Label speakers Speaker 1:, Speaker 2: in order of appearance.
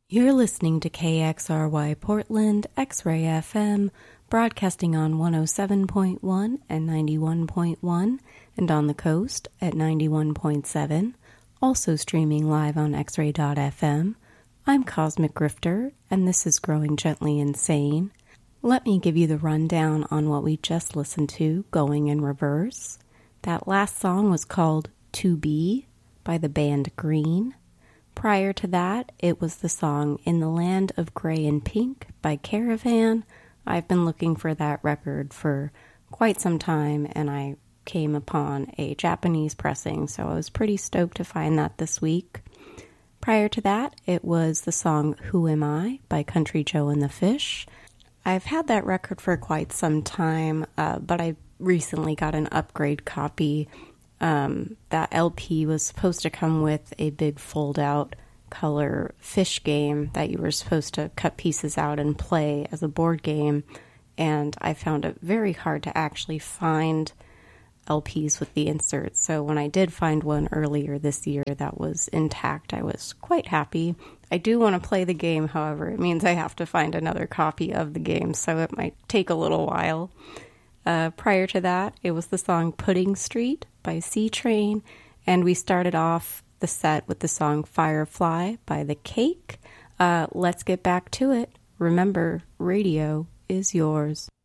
Speaker 1: You're listening to KXRY Portland, X-Ray FM, broadcasting on 107.1 and 91.1, and on the coast at 91.7, also streaming live on xray.fm. I'm Cosmic Grifter, and this is Growing Gently Insane. Let me give you the rundown on what we just listened to, going in reverse. That last song was called To Be by the band Green. Prior to that, it was the song In the Land of Grey and Pink by Caravan. I've been looking for that record for quite some time, and I came upon a Japanese pressing, so I was pretty stoked to find that this week. Prior to that, it was the song Who Am I by Country Joe and the Fish. I've had that record for quite some time, but I recently got an upgrade copy. That LP was supposed to come with a big fold-out color fish game that you were supposed to cut pieces out and play as a board game, and I found it very hard to actually find LPs with the inserts. So when I did find one earlier this year that was intact, I was quite happy. I do want to play the game, however, it means I have to find another copy of the game, so it might take a little while. Prior to that, it was the song Pudding Street by C-Train, and we started off the set with the song Firefly by The Cake. Let's get back to it. Remember, radio is yours.